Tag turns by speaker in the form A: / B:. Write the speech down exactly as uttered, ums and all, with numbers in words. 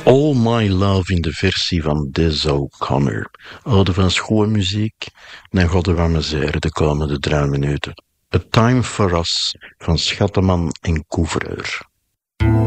A: All My Love in de versie van Des O'Connor. Ode van schoon muziek, naar godde van misère de komende drie minuten. A Time for Us van Schatteman en Couvreur.